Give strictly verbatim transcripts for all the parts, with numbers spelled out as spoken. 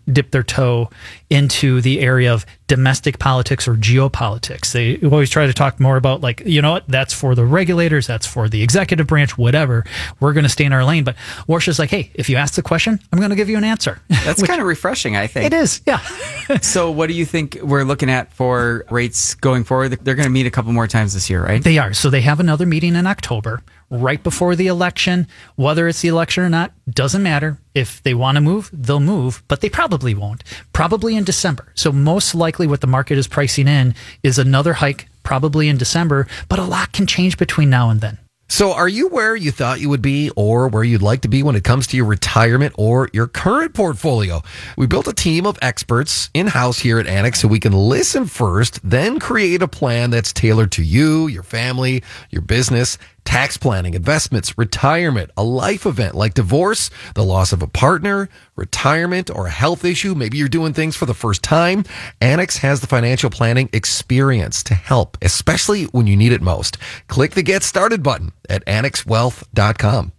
dip their toe into the area of domestic politics or geopolitics. They always try to talk more about, like, you know what, that's for the regulators, that's for the executive branch, whatever. We're going to stay in our lane. But Warsha's like, hey, if you ask the question, I'm going to give you an answer. That's kind of refreshing, I think. It is, yeah. So what do you think we're looking at for rates going forward? They're going to meet a couple more times this year, right? They are. So they have another meeting in October, right before the election. Whether it's the election or not, doesn't matter. If they want to move, they'll move, but they probably won't. Probably in December. So most likely what the market is pricing in is another hike, probably in December, but a lot can change between now and then. So are you where you thought you would be or where you'd like to be when it comes to your retirement or your current portfolio? We built a team of experts in-house here at Annex so we can listen first, then create a plan that's tailored to you, your family, your business, tax planning, investments, retirement, a life event like divorce, the loss of a partner, retirement, or a health issue. Maybe you're doing things for the first time. Annex has the financial planning experience to help, especially when you need it most. Click the Get Started button at annex wealth dot com.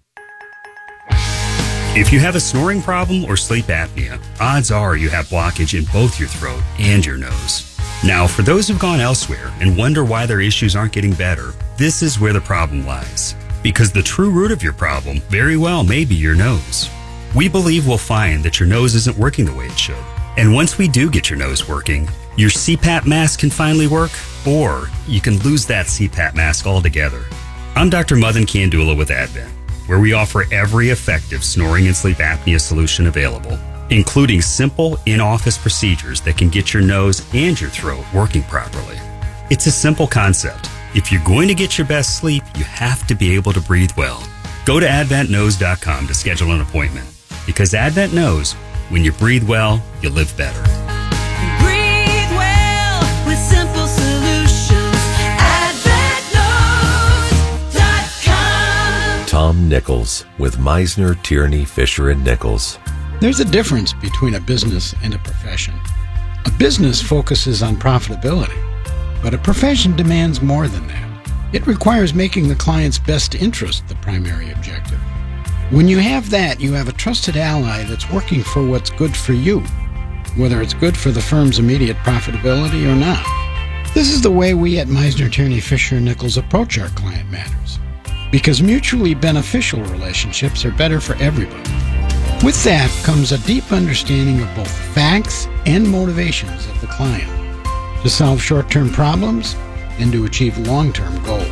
If you have a snoring problem or sleep apnea, odds are you have blockage in both your throat and your nose. Now, for those who've gone elsewhere and wonder why their issues aren't getting better, this is where the problem lies. Because the true root of your problem very well may be your nose. We believe we'll find that your nose isn't working the way it should. And once we do get your nose working, your C PAP mask can finally work, or you can lose that C PAP mask altogether. I'm Doctor Madan Kandula with Advent, where we offer every effective snoring and sleep apnea solution available, including simple in-office procedures that can get your nose and your throat working properly. It's a simple concept. If you're going to get your best sleep, you have to be able to breathe well. Go to advent nose dot com to schedule an appointment, because Advent knows when you breathe well, you live better. Breathe well with simple solutions. advent nose dot com. Tom Nichols with Meisner, Tierney, Fisher and Nichols. There's a difference between a business and a profession. A business focuses on profitability, but a profession demands more than that. It requires making the client's best interest the primary objective. When you have that, you have a trusted ally that's working for what's good for you, whether it's good for the firm's immediate profitability or not. This is the way we at Meisner, Tierney, Fisher and Nichols approach our client matters, because mutually beneficial relationships are better for everybody. With that comes a deep understanding of both the facts and motivations of the client to solve short-term problems and to achieve long-term goals.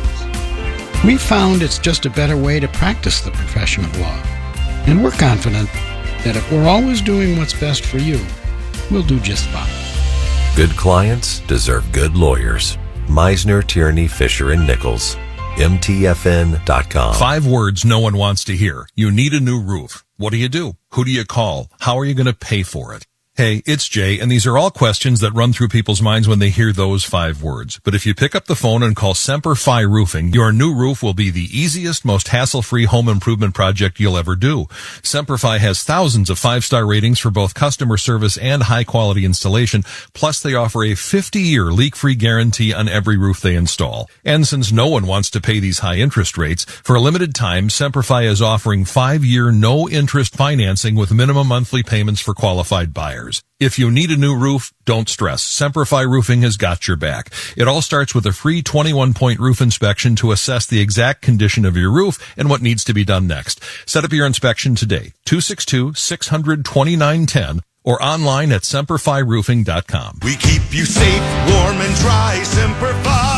We found it's just a better way to practice the profession of law, and we're confident that if we're always doing what's best for you, we'll do just fine. Good clients deserve good lawyers. Meisner, Tierney, Fisher and Nichols. M T F N dot com. Five words no one wants to hear. You need a new roof. What do you do? Who do you call? How are you going to pay for it? Hey, it's Jay, and these are all questions that run through people's minds when they hear those five words. But if you pick up the phone and call Semper Fi Roofing, your new roof will be the easiest, most hassle-free home improvement project you'll ever do. Semper Fi has thousands of five-star ratings for both customer service and high-quality installation, plus they offer a fifty-year leak-free guarantee on every roof they install. And since no one wants to pay these high interest rates, for a limited time, Semper Fi is offering five-year no-interest financing with minimum monthly payments for qualified buyers. If you need a new roof, don't stress. Semper Fi Roofing has got your back. It all starts with a free twenty-one point roof inspection to assess the exact condition of your roof and what needs to be done next. Set up your inspection today, two six two, six hundred, twenty-nine ten, or online at semper fi roofing dot com. We keep you safe, warm, and dry, Semper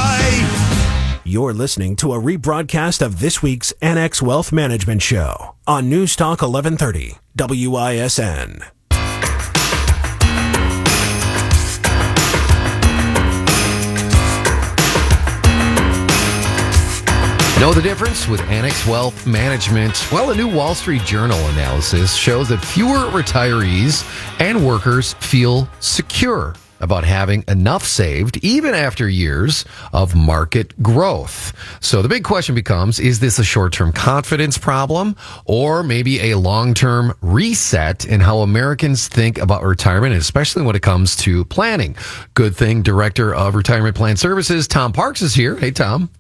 Fi. You're listening to a rebroadcast of this week's Annex Wealth Management Show on News Talk eleven thirty, W I S N. Know the difference with Annex Wealth Management? Well, a new Wall Street Journal analysis shows that fewer retirees and workers feel secure about having enough saved even after years of market growth. So the big question becomes, is this a short-term confidence problem or maybe a long-term reset in how Americans think about retirement, especially when it comes to planning? Good thing Director of Retirement Plan Services, Tom Parks, is here. Hey, Tom.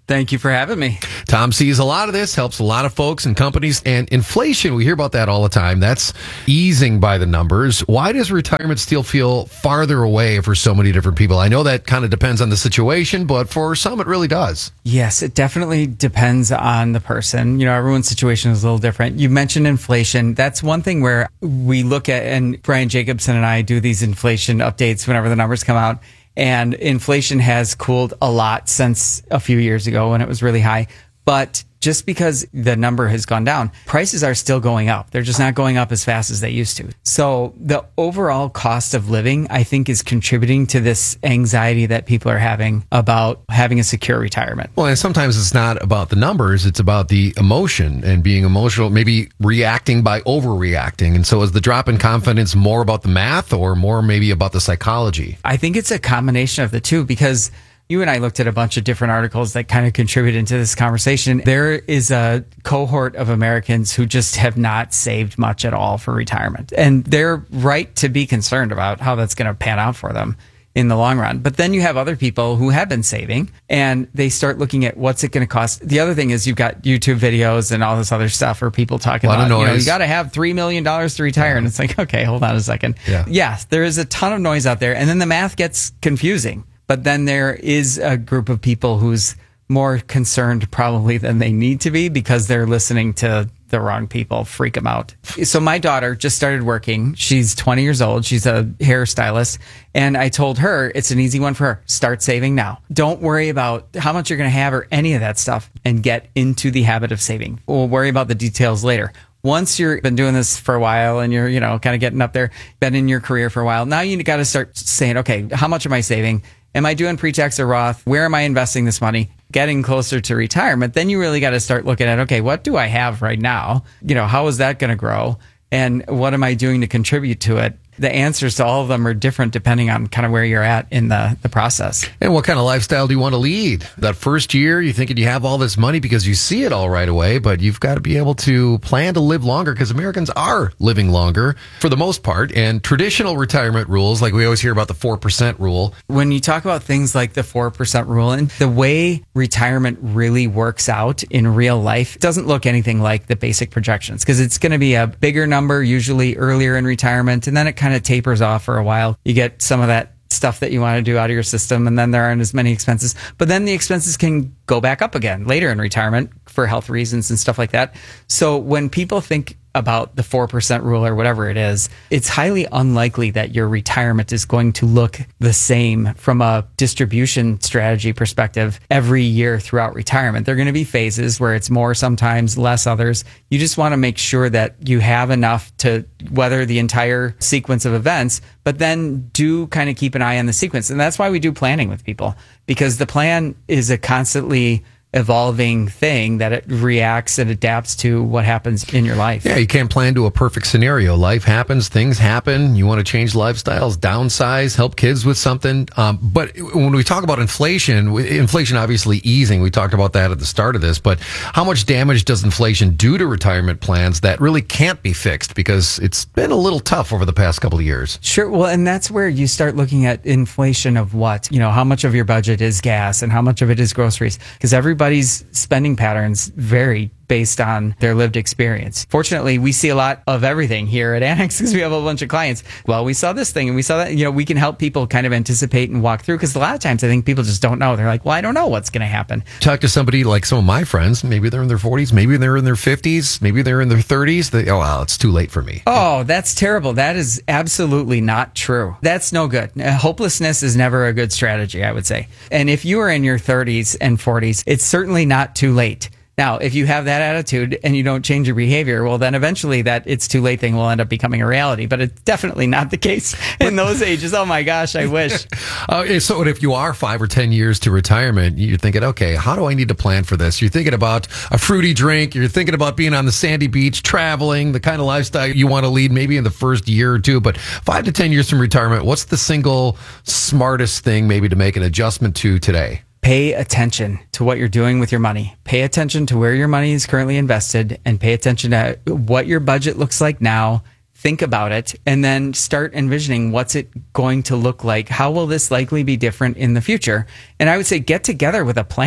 Thank you for having me. Tom sees a lot of this, helps a lot of folks and companies. And inflation, we hear about that all the time. That's easing by the numbers. Why does retirement still feel farther away for so many different people? I know that kind of depends on the situation, but for some, it really does. Yes, it definitely depends on the person. You know, everyone's situation is a little different. You mentioned inflation. That's one thing where we look at, and Brian Jacobson and I do these inflation updates whenever the numbers come out. And inflation has cooled a lot since a few years ago when it was really high. But just because the number has gone down, prices are still going up. They're just not going up as fast as they used to. So the overall cost of living, I think, is contributing to this anxiety that people are having about having a secure retirement. Well, and sometimes it's not about the numbers. It's about the emotion and being emotional, maybe reacting by overreacting. And so is the drop in confidence more about the math or more maybe about the psychology? I think it's a combination of the two, because you and I looked at a bunch of different articles that kind of contribute into this conversation. There is a cohort of Americans who just have not saved much at all for retirement. And they're right to be concerned about how that's going to pan out for them in the long run. But then you have other people who have been saving and they start looking at what's it going to cost. The other thing is you've got YouTube videos and all this other stuff where people talking about, you know, you got to have three million dollars to retire. Yeah. And it's like, okay, hold on a second. Yeah. Yes, there is a ton of noise out there. And then the math gets confusing. But then there is a group of people who's more concerned probably than they need to be because they're listening to the wrong people freak them out. So my daughter just started working. She's twenty years old. She's a hairstylist. And I told her it's an easy one for her. Start saving now. Don't worry about how much you're going to have or any of that stuff, and get into the habit of saving. We'll worry about the details later. Once you've been doing this for a while and you're, you know, kind of getting up there, been in your career for a while, now you got to start saying, okay, how much am I saving? Am I doing pre-tax or Roth? Where am I investing this money? Getting closer to retirement, then you really got to start looking at, okay, what do I have right now? You know, how is that going to grow? And what am I doing to contribute to it? The answers to all of them are different depending on kind of where you're at in the, the process. And what kind of lifestyle do you want to lead? That first year, you're thinking you have all this money because you see it all right away, but you've got to be able to plan to live longer because Americans are living longer for the most part. And traditional retirement rules, like we always hear about the four percent rule. When you talk about things like the four percent rule and the way retirement really works out in real life, it doesn't look anything like the basic projections because it's going to be a bigger number, usually earlier in retirement, and then it kind of tapers off for a while. You get some of that stuff that you want to do out of your system, and then there aren't as many expenses. But then the expenses can go back up again later in retirement for health reasons and stuff like that. So when people think about the four percent rule or whatever it is, it's highly unlikely that your retirement is going to look the same from a distribution strategy perspective every year throughout retirement. There are going to be phases where it's more sometimes, less others. You just want to make sure that you have enough to weather the entire sequence of events, but then do kind of keep an eye on the sequence. And that's why we do planning with people, because the plan is a constantly evolving thing that it reacts and adapts to what happens in your life. Yeah, you can't plan to a perfect scenario. Life happens, things happen. You want to change lifestyles, downsize, help kids with something. Um, but when we talk about inflation, inflation obviously easing, we talked about that at the start of this, but how much damage does inflation do to retirement plans that really can't be fixed because it's been a little tough over the past couple of years? Sure. Well, and that's where you start looking at inflation of what, you know, how much of your budget is gas and how much of it is groceries, because every Everybody's spending patterns vary based on their lived experience. Fortunately, we see a lot of everything here at Annex because we have a bunch of clients. Well, we saw this thing and we saw that. You know, we can help people kind of anticipate and walk through, because a lot of times I think people just don't know. They're like, well, I don't know what's going to happen. Talk to somebody like some of my friends. Maybe they're in their forties. Maybe they're in their fifties. Maybe they're in their thirties. They, oh, wow, it's too late for me. Oh, that's terrible. That is absolutely not true. That's no good. Hopelessness is never a good strategy, I would say. And if you are in your thirties and forties, it's certainly not too late. Now, if you have that attitude and you don't change your behavior, well, then eventually that it's too late thing will end up becoming a reality. But it's definitely not the case in those ages. Oh, my gosh, I wish. uh, so if you are five or ten years to retirement, you're thinking, okay, how do I need to plan for this? You're thinking about a fruity drink. You're thinking about being on the sandy beach, traveling, the kind of lifestyle you want to lead maybe in the first year or two. But five to ten years from retirement, what's the single smartest thing maybe to make an adjustment to today? Pay attention to what you're doing with your money. Pay attention to where your money is currently invested, and pay attention to what your budget looks like now. Think about it, and then start envisioning what's it going to look like. How will this likely be different in the future? And I would say get together with a planner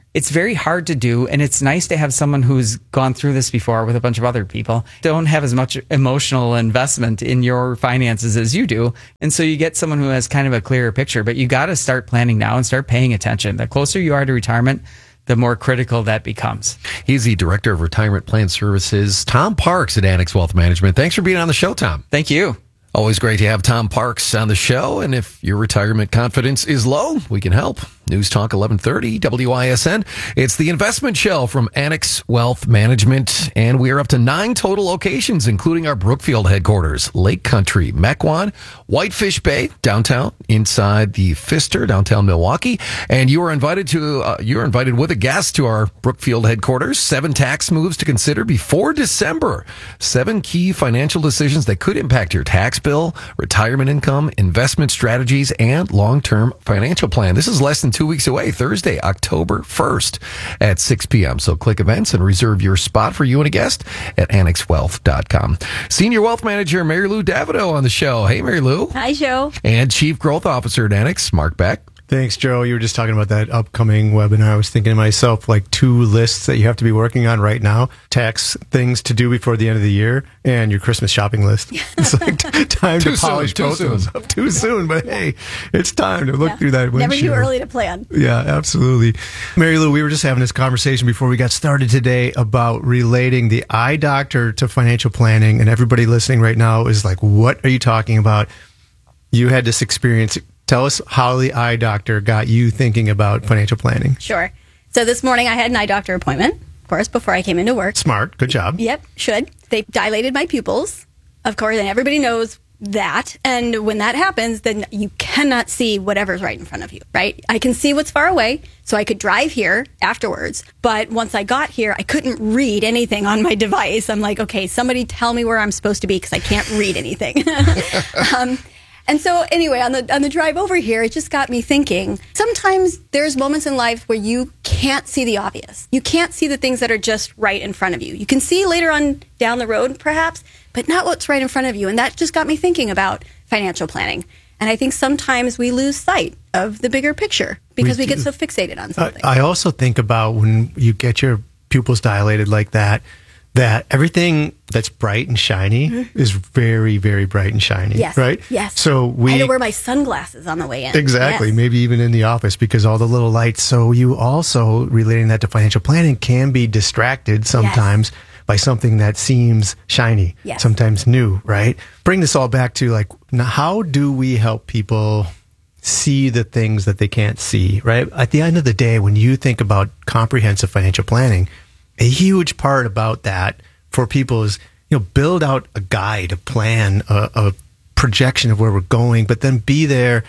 it's very hard to do. And it's nice to have someone who's gone through this before with a bunch of other people, don't have as much emotional investment in your finances as you do. And so you get someone who has kind of a clearer picture, but you got to start planning now and start paying attention. The closer you are to retirement, the more critical that becomes. He's the Director of Retirement Plan Services, Tom Parks at Annex Wealth Management. Thanks for being on the show, Tom. Thank you. Always great to have Tom Parks on the show. And if your retirement confidence is low, we can help. News Talk eleven thirty W I S N. It's the investment show from Annex Wealth Management. And we are up to nine total locations, including our Brookfield headquarters, Lake Country, Mequon, Whitefish Bay, downtown, inside the Pfister, downtown Milwaukee. And you are invited to, uh, you are invited with a guest to our Brookfield headquarters. Seven tax moves to consider before December. Seven key financial decisions that could impact your tax bill, retirement income, investment strategies, and long-term financial plan. This is less than two weeks away, Thursday, October first at six p.m. So click events and reserve your spot for you and a guest at annex wealth dot com. Senior Wealth Manager Mary Lou Davidow on the show. Hey, Mary Lou. Hi, Joe. And Chief Growth Officer at Annex, Mark Beck. Thanks, Joe. You were just talking about that upcoming webinar. I was thinking to myself, like two lists that you have to be working on right now. Tax things to do before the end of the year and your Christmas shopping list. It's like t- time Too to polish soon, too both of those soon. up. Too soon, but hey, it's time to look Yeah. through that windshield. Never too early to plan. Yeah, absolutely. Mary Lou, we were just having this conversation before we got started today about relating the eye doctor to financial planning. And everybody listening right now is like, what are you talking about? You had this experience. Tell us how the eye doctor got you thinking about financial planning. Sure. So this morning I had an eye doctor appointment, of course, before I came into work. Smart. Good job. Yep, should. They dilated my pupils, of course, and everybody knows that. And when that happens, then you cannot see whatever's right in front of you, right? I can see what's far away, so I could drive here afterwards. But once I got here, I couldn't read anything on my device. I'm like, okay, somebody tell me where I'm supposed to be because I can't read anything. um, And so anyway, on the on the drive over here, it just got me thinking, sometimes there's moments in life where you can't see the obvious. You can't see the things that are just right in front of you. You can see later on down the road, perhaps, but not what's right in front of you. And that just got me thinking about financial planning. And I think sometimes we lose sight of the bigger picture because we, We get do. so fixated on I, something. I also think about when you get your pupils dilated like that, that everything that's bright and shiny is very, very bright and shiny. Yes. Right? Yes. So we I had to wear my sunglasses on the way in. Exactly. Yes. Maybe even in the office because all the little lights. So you also, relating that to financial planning, can be distracted sometimes by something that seems shiny, Yes. sometimes new, right? Bring this all back to like, now how do we help people see the things that they can't see, right? At the end of the day, when you think about comprehensive financial planning, a huge part about that for people is, you know, build out a guide, a plan, a, a projection of where we're going, but then be there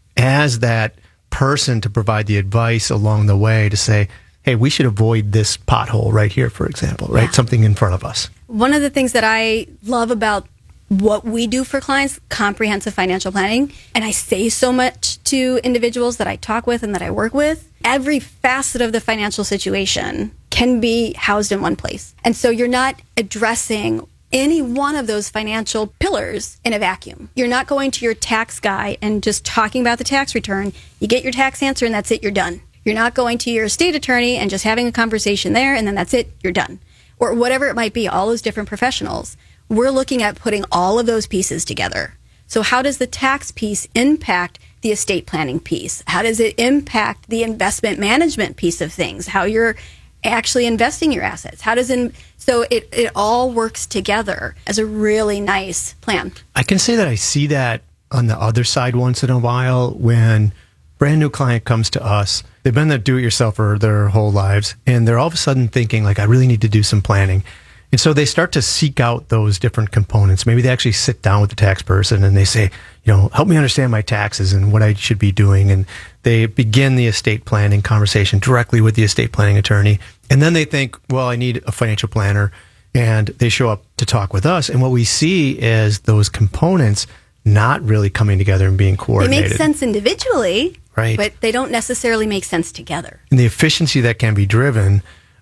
as that person to provide the advice along the way to say, hey, we should avoid this pothole right here, for example, right? Yeah. Something in front of us. One of the things that I love about what we do for clients, comprehensive financial planning, and I say so much to individuals that I talk with and that I work with, every facet of the financial situation can be housed in one place. And so you're not addressing any one of those financial pillars in a vacuum. You're not going to your tax guy and just talking about the tax return. You get your tax answer and that's it, you're done. You're not going to your estate attorney and just having a conversation there and then that's it, you're done. Or whatever it might be, all those different professionals. We're looking at putting all of those pieces together. So how does the tax piece impact the estate planning piece? How does it impact the investment management piece of things? How you're actually investing your assets? How does it, so it, it all works together as a really nice plan. I can say that I see that on the other side once in a while when brand new client comes to us. They've been the do-it-yourselfer their whole lives, and they're all of a sudden thinking, like, I really need to do some planning. And so they start to seek out those different components. Maybe they actually sit down with the tax person and they say, you know, help me understand my taxes and what I should be doing. And they begin the estate planning conversation directly with the estate planning attorney. And then they think, well, I need a financial planner. And they show up to talk with us. And what we see is those components not really coming together and being They coordinated. make sense individually, Right. but they don't necessarily make sense together. And the efficiency that can be driven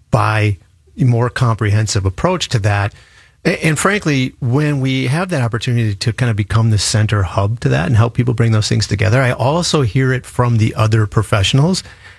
by a more comprehensive approach to that. A- And frankly, when we have that opportunity to kind of become the center hub to that and help people bring those things together, I also hear it from the other professionals.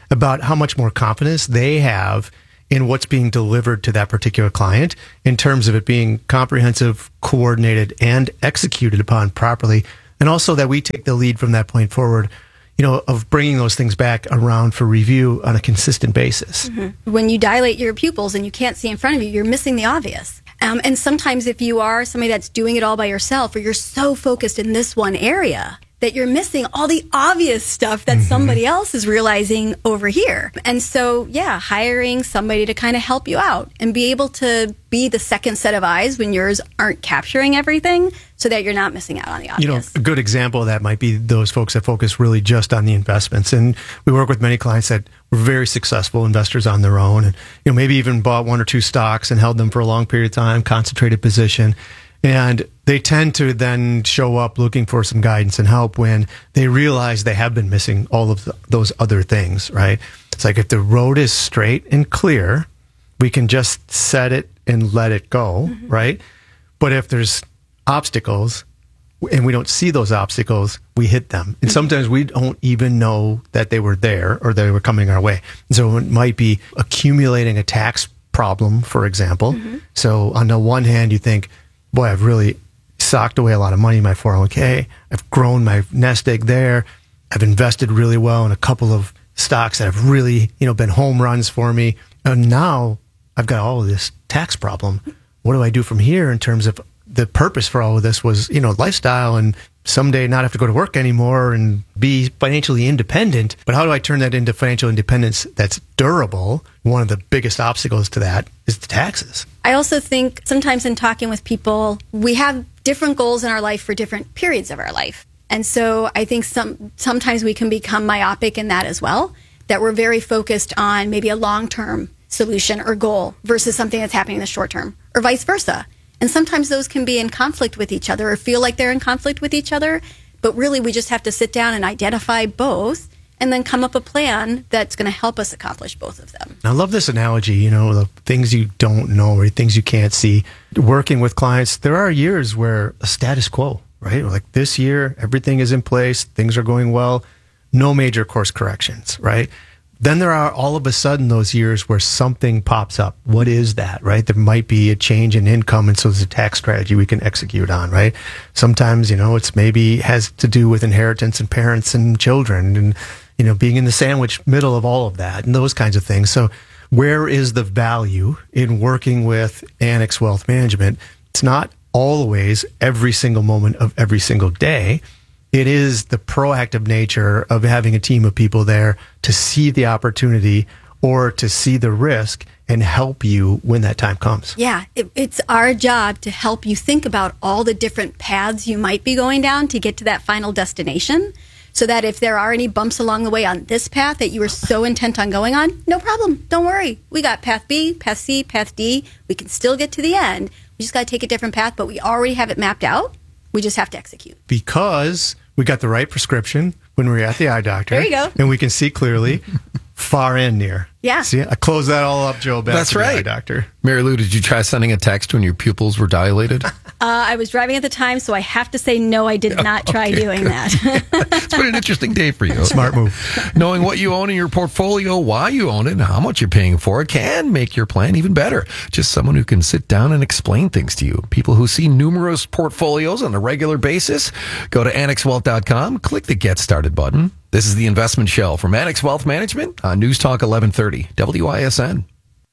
about how much more confidence they have in what's being delivered to that particular client in terms of it being comprehensive, coordinated, and executed upon properly. And also that we take the lead from that point forward, you know, of bringing those things back around for review on a consistent basis. Mm-hmm. When you dilate your pupils and you can't see in front of you, you're missing the obvious. Um, and sometimes if you are somebody that's doing it all by yourself, or you're so focused in this one area that you're missing all the obvious stuff that mm-hmm. somebody else is realizing over here. And so, yeah, hiring somebody to kind of help you out and be able to be the second set of eyes when yours aren't capturing everything so that you're not missing out on the obvious. You know, a good example of that might be those folks that focus really just on the investments. And we work with many clients that were very successful investors on their own and, you know, maybe even bought one or two stocks and held them for a long period of time, concentrated position. And they tend to then show up looking for some guidance and help when they realize they have been missing all of the, those other things, right? It's like if the road is straight and clear, we can just set it and let it go, mm-hmm. right? But if there's obstacles and we don't see those obstacles, we hit them. And sometimes we don't even know that they were there or they were coming our way. So it might be accumulating a tax problem, for example. Mm-hmm. So on the one hand, you think, boy, I've really socked away a lot of money in my four oh one k. I've grown my nest egg there. I've invested really well in a couple of stocks that have really, you know, been home runs for me. And now I've got all of this tax problem. What do I do from here in terms of the purpose for all of this was, you know, lifestyle and someday not have to go to work anymore and be financially independent. But how do I turn that into financial independence that's durable? One of the biggest obstacles to that is the taxes. I also think sometimes in talking with people, we have different goals in our life for different periods of our life. And so I think some sometimes we can become myopic in that as well, that we're very focused on maybe a long-term solution or goal versus something that's happening in the short term, or vice versa. And sometimes those can be in conflict with each other or feel like they're in conflict with each other. But really, we just have to sit down and identify both and then come up a plan that's going to help us accomplish both of them. I love this analogy, you know, the things you don't know or things you can't see. Working with clients, there are years where a status quo, right? Like this year, everything is in place, things are going well, no major course corrections, right? Then there are all of a sudden those years where something pops up. What is that, right? There might be a change in income, and so there's a tax strategy we can execute on, right? Sometimes, you know, it's maybe has to do with inheritance and parents and children and, you know, being in the sandwich middle of all of that and those kinds of things. So where is the value in working with Annex Wealth Management? It's not always every single moment of every single day. It is the proactive nature of having a team of people there to see the opportunity or to see the risk and help you when that time comes. Yeah, it, it's our job to help you think about all the different paths you might be going down to get to that final destination, so that if there are any bumps along the way on this path that you were so intent on going on, no problem. Don't worry. We got path B, path C, path D. We can still get to the end. We just got to take a different path, but we already have it mapped out. We just have to execute. Because we got the right prescription when we were at the eye doctor. There you go. And we can see clearly, far and near. Yeah. See, I closed that all up, Joe, back That's to the right. eye doctor. Mary Lou, did you try sending a text when your pupils were dilated? Uh, I was driving at the time, so I have to say no, I did not try Okay, doing good. that. It's been an interesting day for you. Smart move. Knowing what you own in your portfolio, why you own it, and how much you're paying for it can make your plan even better. Just someone who can sit down and explain things to you. People who see numerous portfolios on a regular basis. Go to annex wealth dot com, click the Get Started button. This is the Investment Shell from Annex Wealth Management on News Talk eleven thirty W I S N.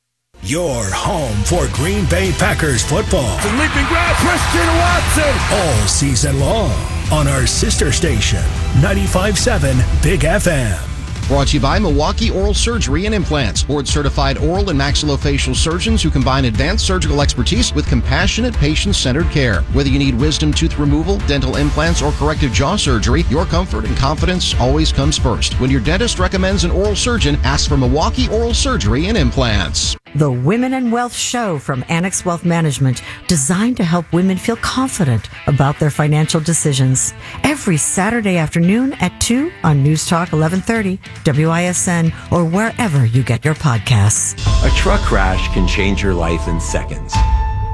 Your home for Green Bay Packers football. The leaping grab, Christian Watson. All season long on our sister station, ninety-five point seven Big F M. Brought to you by Milwaukee Oral Surgery and Implants. Board-certified oral and maxillofacial surgeons who combine advanced surgical expertise with compassionate, patient-centered care. Whether you need wisdom tooth removal, dental implants, or corrective jaw surgery, your comfort and confidence always comes first. When your dentist recommends an oral surgeon, ask for Milwaukee Oral Surgery and Implants. The Women and Wealth Show from Annex Wealth Management, designed to help women feel confident about their financial decisions. Every Saturday afternoon at two on News Talk eleven thirty, W I S N, or wherever you get your podcasts. A truck crash can change your life in seconds.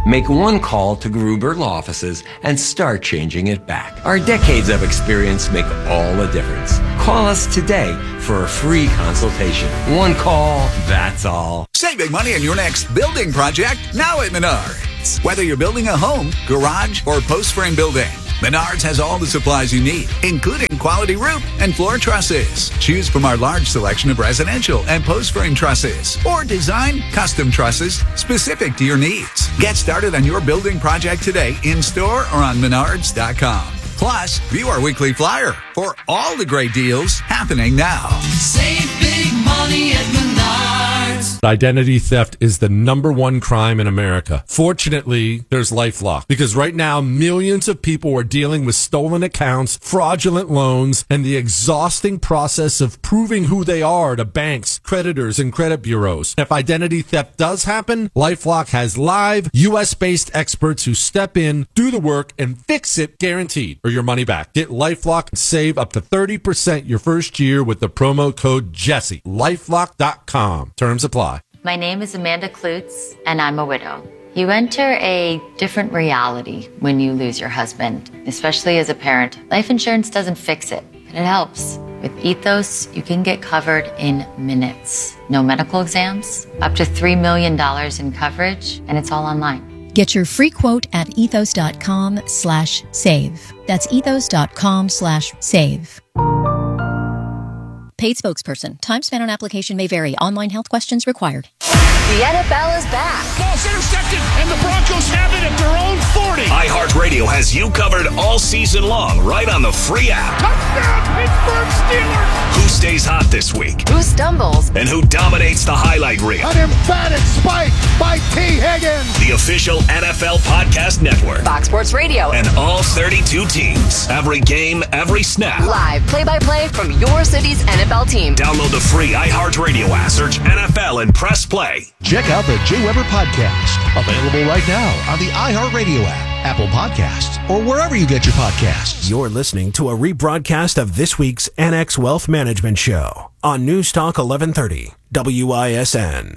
Make one call to Gruber Law Offices and start changing it back. Our decades of experience make all the difference. Call us today for a free consultation. One call, that's all. Save big money on your next building project now at Menards. Whether you're building a home, garage, or post-frame building, Menards has all the supplies you need, including quality roof and floor trusses. Choose from our large selection of residential and post-frame trusses, or design custom trusses specific to your needs. Get started on your building project today in-store or on menards dot com. Plus, view our weekly flyer for all the great deals happening now. Save big money at Menards. Identity theft is the number one crime in America. Fortunately, there's LifeLock, because right now millions of people are dealing with stolen accounts, fraudulent loans, and the exhausting process of proving who they are to banks, creditors, and credit bureaus. If identity theft does happen, LifeLock has live U S-based experts who step in, do the work, and fix it guaranteed, or your money back. Get LifeLock and save up to thirty percent your first year with the promo code Jesse. LifeLock dot com. Terms apply. My name is Amanda Klutz, and I'm a widow. You enter a different reality when you lose your husband, especially as a parent. Life insurance doesn't fix it, but it helps. With Ethos, you can get covered in minutes. No medical exams, up to three million dollars in coverage, and it's all online. Get your free quote at ethos.com slash save. That's ethos.com slash save. Paid spokesperson. Time spent on application may vary. Online health questions required. The N F L is back. Ball's intercepted, and the Broncos have it at their own forty. iHeartRadio has you covered all season long, right on the free app. Touchdown, Pittsburgh Steelers! Who stays hot this week? Who stumbles? And who dominates the highlight reel? An emphatic spike by T. Higgins. The official N F L Podcast Network. Fox Sports Radio. And all thirty-two teams. Every game, every snap. Live play-by-play from your city's N F L team. Download the free iHeartRadio app. Search N F L and press play. Check out the Jay Weber Podcast. Available right now on the iHeartRadio app, Apple Podcasts, or wherever you get your podcasts. You're listening to a rebroadcast of this week's Annex Wealth Management Show on News Talk eleven thirty W I S N.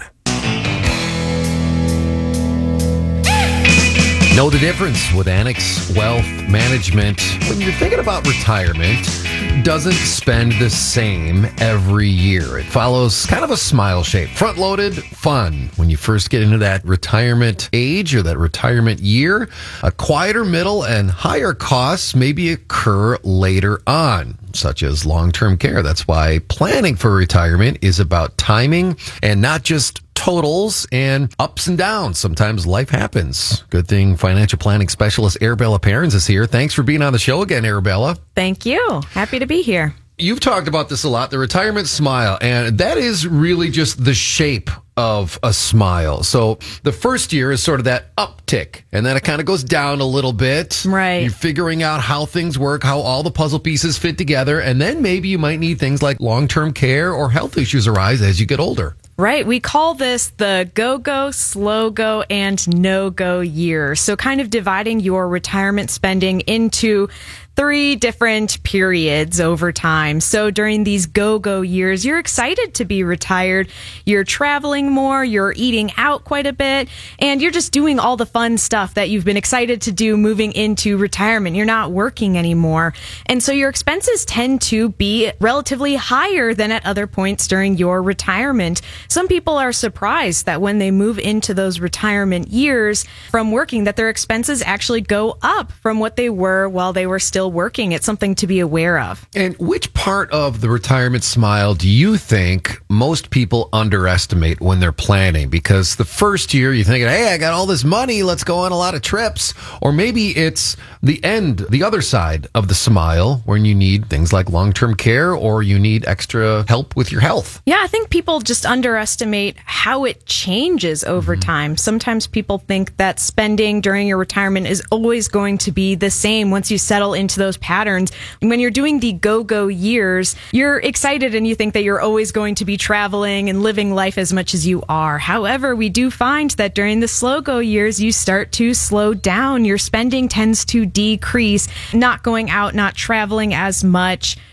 Know the difference with Annex Wealth Management. When you're thinking about retirement, doesn't spend the same every year. It follows kind of a smile shape. Front-loaded, fun when you first get into that retirement age or that retirement year. A quieter middle and higher costs maybe occur later on, such as long-term care. That's why planning for retirement is about timing and not just totals and ups and downs. Sometimes life happens. Good thing financial planning specialist Arabella Perrins is here. Thanks for being on the show again, Arabella. Thank you. Happy to be here. You've talked about this a lot, the retirement smile, and that is really just the shape of a smile. So the first year is sort of that uptick, and then it kind of goes down a little bit. Right. You're figuring out how things work, how all the puzzle pieces fit together, and then maybe you might need things like long-term care or health issues arise as you get older. Right. We call this the go-go, slow-go, and no-go year. So kind of dividing your retirement spending into three different periods over time. So during these go-go years, you're excited to be retired. You're traveling more, you're eating out quite a bit, and you're just doing all the fun stuff that you've been excited to do moving into retirement. You're not working anymore. And so your expenses tend to be relatively higher than at other points during your retirement. Some people are surprised that when they move into those retirement years from working, that their expenses actually go up from what they were while they were still working. It's something to be aware of. And which part of the retirement smile do you think most people underestimate when they're planning? Because the first year you're thinking, hey, I got all this money, let's go on a lot of trips. Or maybe it's the end, the other side of the smile, when you need things like long-term care or you need extra help with your health. Yeah, I think people just underestimate how it changes over mm-hmm. time. Sometimes people think that spending during your retirement is always going to be the same once you settle into those patterns. When you're doing the go-go years, you're excited and you think that you're always going to be traveling and living life as much as you are. However, we do find that during the slow-go years, you start to slow down. Your spending tends to decrease, not going out, not traveling as much.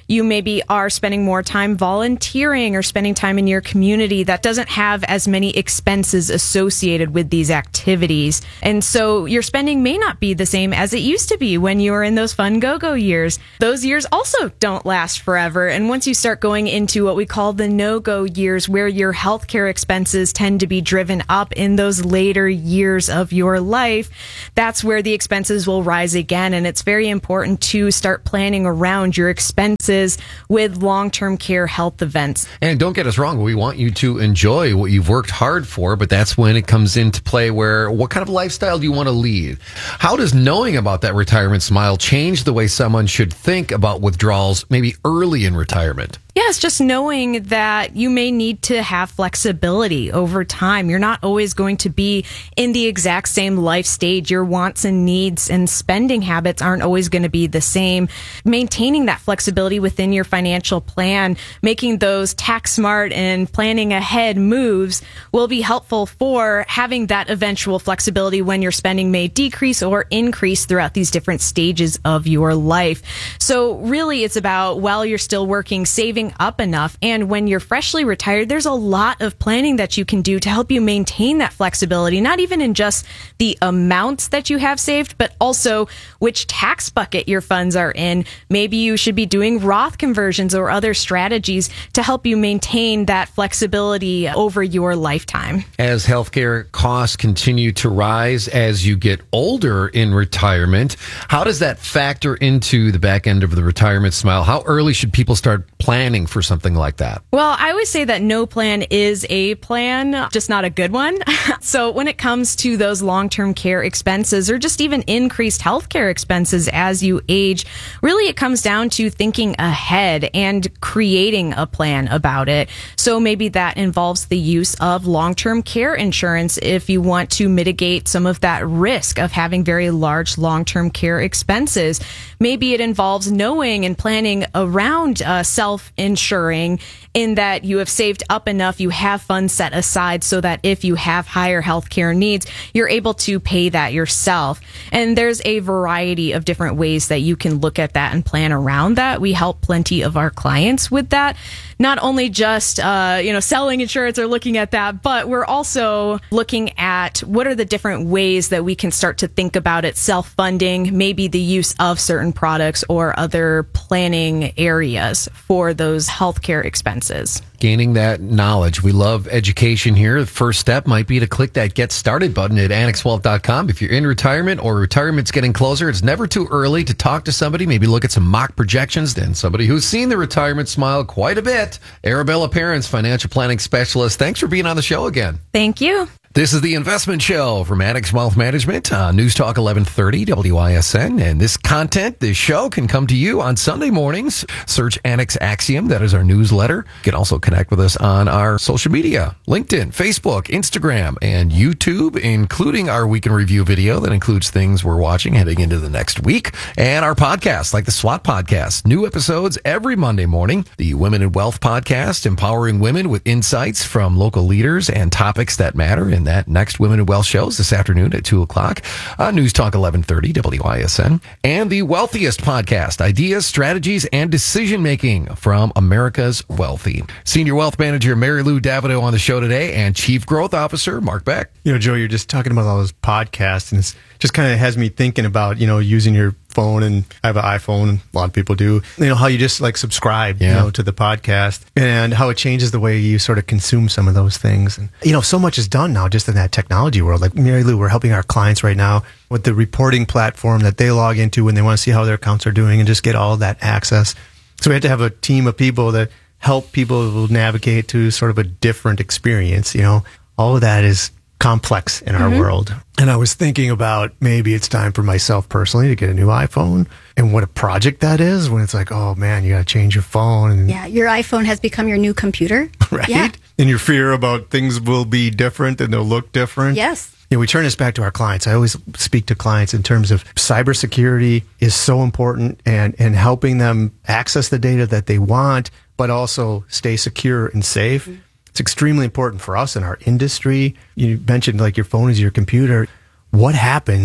you maybe are spending more time volunteering or spending time in your community that doesn't have as many expenses associated with these activities. And so your spending may not be the same as it used to be when you were in those fun go-go years. Those years also don't last forever. And once you start going into what we call the no-go years, where your healthcare expenses tend to be driven up in those later years of your life, that's where the expenses will rise again. And it's very important to start planning around your expenses with long-term care health events. And don't get us wrong, we want you to enjoy what you've worked hard for, but that's when it comes into play where what kind of lifestyle do you want to lead? How does knowing about that retirement smile change the way someone should think about withdrawals maybe early in retirement? Yes, just knowing that you may need to have flexibility over time. You're not always going to be in the exact same life stage. Your wants and needs and spending habits aren't always going to be the same. Maintaining that flexibility within your financial plan, making those tax smart and planning ahead moves will be helpful for having that eventual flexibility when your spending may decrease or increase throughout these different stages of your life. So really, it's about while you're still working, saving up enough. And when you're freshly retired, there's a lot of planning that you can do to help you maintain that flexibility, not even in just the amounts that you have saved, but also which tax bucket your funds are in. Maybe you should be doing Roth conversions or other strategies to help you maintain that flexibility over your lifetime. As healthcare costs continue to rise as you get older in retirement, how does that factor into the back end of the retirement smile? How early should people start planning for something like that? Well, I always say that no plan is a plan, just not a good one. So when it comes to those long-term care expenses or just even increased healthcare expenses as you age, really it comes down to thinking ahead and creating a plan about it. So maybe that involves the use of long-term care insurance if you want to mitigate some of that risk of having very large long-term care expenses. Maybe it involves knowing and planning around uh, self-insuring in that you have saved up enough, you have funds set aside so that if you have higher healthcare needs, you're able to pay that yourself. And there's a variety of different ways that you can look at that and plan around that. We help plenty of our clients with that. Not only just, uh, you know, selling insurance or looking at that, but we're also looking at what are the different ways that we can start to think about it, self-funding, maybe the use of certain products or other planning areas for those healthcare expenses. Gaining that knowledge. We love education here. The first step might be to click that Get Started button at annex wealth dot com. If you're in retirement or retirement's getting closer, it's never too early to talk to somebody, maybe look at some mock projections, then somebody who's seen the retirement smile quite a bit. Arabella Perrins, financial planning specialist. Thanks for being on the show again. Thank you. This is the Investment Show from Annex Wealth Management on News Talk eleven thirty W I S N. And this content, this show can come to you on Sunday mornings. Search Annex Axiom. That is our newsletter. You can also connect with us on our social media, LinkedIn, Facebook, Instagram, and YouTube, including our Week in Review video that includes things we're watching heading into the next week. And our podcast, like the SWAT podcast. New episodes every Monday morning. The Women in Wealth podcast, empowering women with insights from local leaders and topics that matter. And that next Women in Wealth shows this afternoon at two o'clock on News Talk eleven thirty W I S N. And the Wealthiest podcast, ideas, strategies, and decision-making from America's Wealthy. Senior Wealth Manager Mary Lou Davido on the show today and Chief Growth Officer Mark Beck. You know, Joe, you're just talking about all those podcasts, and it's just kind of has me thinking about, you know, using your phone, and I have an iPhone, a lot of people do, you know, how you just like subscribe, yeah. you know, to the podcast and how it changes the way you sort of consume some of those things. And, you know, so much is done now just in that technology world. Like Mary Lou, we're helping our clients right now with the reporting platform that they log into when they want to see how their accounts are doing and just get all that access. So we have to have a team of people that help people navigate to sort of a different experience. You know, all of that is complex in our mm-hmm. world. And I was thinking about maybe it's time for myself personally to get a new iPhone, and what a project that is when it's like, oh man, you got to change your phone. And, yeah, your iPhone has become your new computer. Right? Yeah. And your fear about things will be different and they'll look different. Yes. You know, we turn this back to our clients. I always speak to clients in terms of cybersecurity is so important, and, and helping them access the data that they want, but also stay secure and safe. Mm-hmm. It's extremely important for us in our industry. You mentioned like your phone is your computer. What happens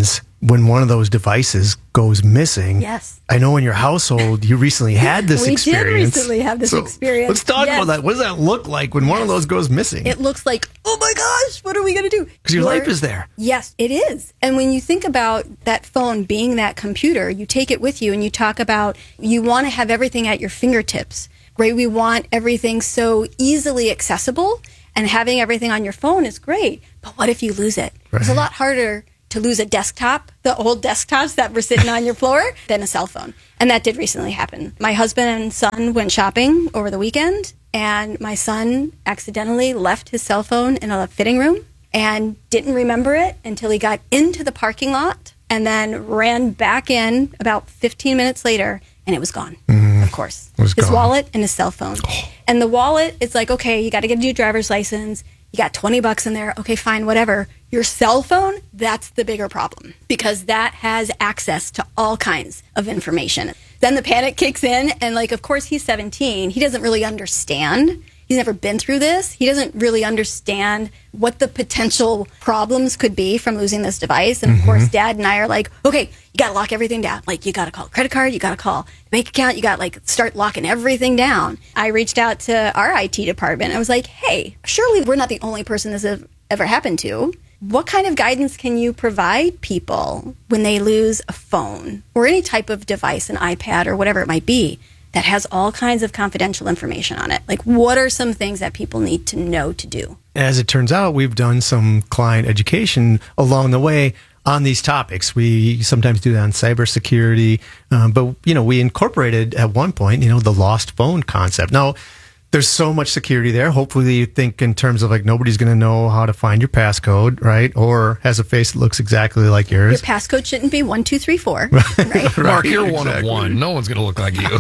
when one of those devices goes missing. Yes. I know in your household you recently had this we experience. did recently have this So experience. Let's talk Yes. about that. What does that look like when one of those goes missing? It looks like, oh my gosh, what are we going to do? Because your life is there. Yes, it is. And when you think about that phone being that computer, you take it with you and you talk about you want to have everything at your fingertips, right? We want everything so easily accessible, and having everything on your phone is great. But what if you lose it? Right. It's a lot harder to lose a desktop, the old desktops that were sitting on your floor, than a cell phone. And that did recently happen. My husband and son went shopping over the weekend, and my son accidentally left his cell phone in a fitting room and didn't remember it until he got into the parking lot and then ran back in about fifteen minutes later, and it was gone, of course. It was his gone. wallet and his cell phone. And the wallet, it's like, okay, you got to get a new driver's license. You got twenty bucks in there. Okay, fine, whatever. Your cell phone, that's the bigger problem because that has access to all kinds of information. Then the panic kicks in, and like, of course, he's seventeen. He doesn't really understand. He's never been through this. He doesn't really understand what the potential problems could be from losing this device. And of Mhm. course, Dad and I are like, okay, you got to lock everything down. Like, you got to call a credit card, you got to call the bank account, you got to like start locking everything down. I reached out to our I T department. I was like, hey, surely we're not the only person this has ever happened to. What kind of guidance can you provide people when they lose a phone or any type of device, an iPad or whatever it might be, that has all kinds of confidential information on it? Like, what are some things that people need to know to do? As it turns out, we've done some client education along the way on these topics. We sometimes do that on cybersecurity, um, but you know, we incorporated at one point, you know, the lost phone concept. Now, there's so much security there. Hopefully, you think in terms of like nobody's going to know how to find your passcode, right? Or has a face that looks exactly like Your yours. passcode shouldn't be one two three four. Mark, you're one of exactly. one. No one's going to look like you.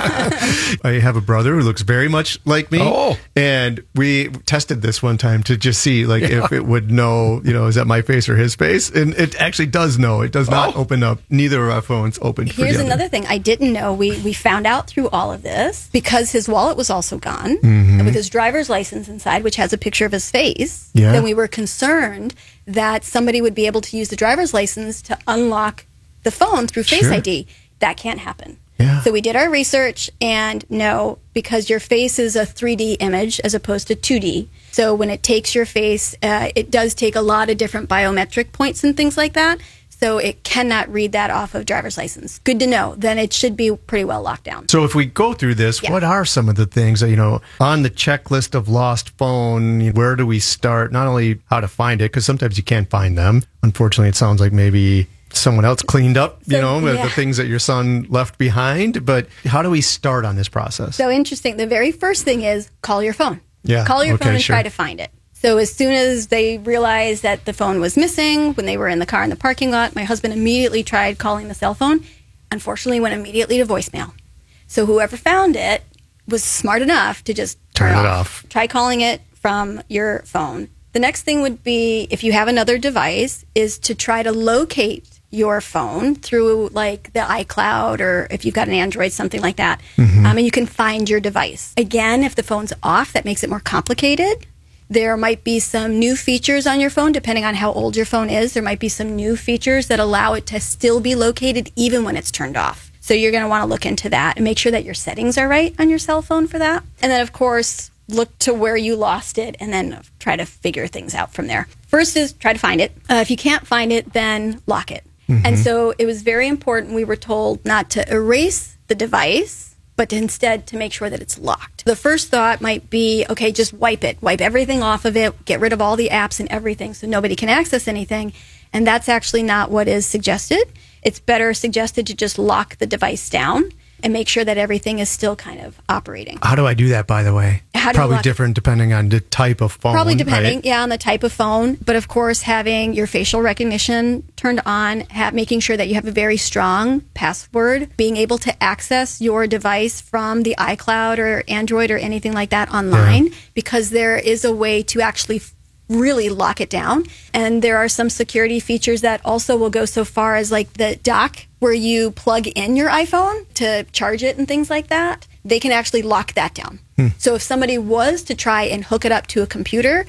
I have a brother who looks very much like me. Oh. And we tested this one time to just see like Yeah. if it would know, you know, is that my face or his face? And it actually does know. It does not Oh. open up. Neither of our phones opened for Here's the other. another thing I didn't know. We we found out through all of this because his wallet was also gone Mhm. and with his driver's license inside, which has a picture of his face. Yeah. Then we were concerned that somebody would be able to use the driver's license to unlock the phone through Face Sure. I D. That can't happen. Yeah. So we did our research, and no, because your face is a three D image as opposed to two D. So when it takes your face, uh, it does take a lot of different biometric points and things like that. So it cannot read that off of driver's license. Good to know. Then it should be pretty well locked down. So if we go through this, Yeah. what are some of the things that, you know, on the checklist of lost phone, where do we start? Not only how to find it, because sometimes you can't find them. Unfortunately, it sounds like maybe someone else cleaned up, you So, know, the- yeah. the things that your son left behind. But how do we start on this process? So interesting. The very first thing is call your phone. Yeah, Call your okay, phone and sure. try to find it. So as soon as they realized that the phone was missing, when they were in the car in the parking lot, my husband immediately tried calling the cell phone. Unfortunately, went immediately to voicemail. So whoever found it was smart enough to just Turn turn, it off. off. Try calling it from your phone. The next thing would be, if you have another device, is to try to locate your phone through like the iCloud, or if you've got an Android, something like that. Mhm. Um, and you can find your device. Again, if the phone's off, that makes it more complicated. There might be some new features on your phone, depending on how old your phone is. There might be some new features that allow it to still be located even when it's turned off. So you're going to want to look into that and make sure that your settings are right on your cell phone for that. And then, of course, look to where you lost it and then try to figure things out from there. First is try to find it. Uh, if you can't find it, then lock it. And so it was very important. We were told not to erase the device, but to instead to make sure that it's locked. The first thought might be, okay, just wipe it. Wipe everything off of it. Get rid of all the apps and everything so nobody can access anything. And that's actually not what is suggested. It's better suggested to just lock the device down and make sure that everything is still kind of operating. How do I do that, by the way? How do you Probably lock- different depending on the type of phone. Probably depending, right? yeah, on the type of phone. But of course, having your facial recognition turned on, ha- making sure that you have a very strong password, being able to access your device from the iCloud or Android or anything like that online, because there is a way to actually f- really lock it down. And there are some security features that also will go so far as like the dock where you plug in your iPhone to charge it and things like that. They can actually lock that down. So if somebody was to try and hook it up to a computer,